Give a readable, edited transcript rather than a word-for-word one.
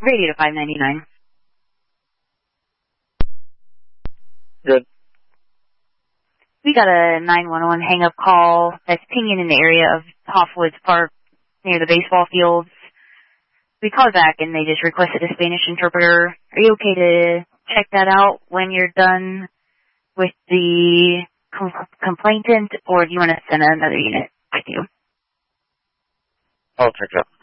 Radio to 599. Good. We got a 911 hang-up call that's pinging in the area of Hoffwoods Park near the baseball fields. We called back and they just requested a Spanish interpreter. Are you okay to check that out when you're done with the complainant, or do you want to send another unit with you? I'll check it out.